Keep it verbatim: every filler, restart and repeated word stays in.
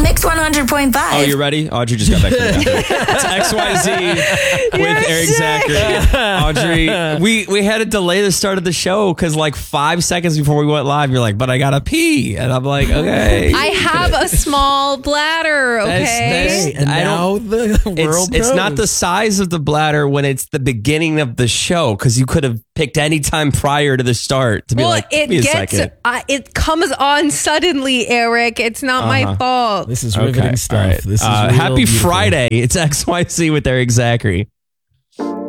Mix one hundred point five. Oh, you ready? Audrey just got back to the It's X Y Z with Eric Zachary. Audrey, we, we had to delay the start of the show because like five seconds before we went live, you're like, but I gotta pee. And I'm like, okay. I have a small bladder, okay? That's- that's- And I now don't- the world It's, it's not knows. the size of the bladder when it's the beginning of the show because you could have picked any time prior to the start to be Well, like, it give me a gets, second. uh, it comes on suddenly, Eric. It's not my Uh-huh. fault. This is riveting Okay, stuff. all right. This is Uh, real happy beautiful. Friday. It's X Y Z with Eric Zachary.